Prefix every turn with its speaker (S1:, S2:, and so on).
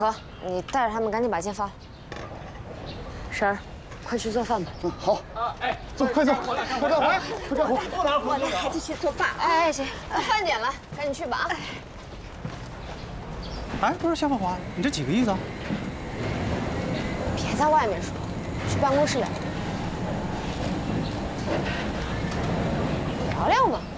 S1: 哥，你带着他们赶紧把件发了。婶儿，快去做饭吧。
S2: 嗯，好。哎，走，快走，快干活，快干活。
S1: 我带孩子去做饭。哎，行，饭点了，赶紧去吧啊。
S3: 哎，不是夏芳华，你这几个意思啊？
S1: 别在外面说，去办公室聊聊嘛。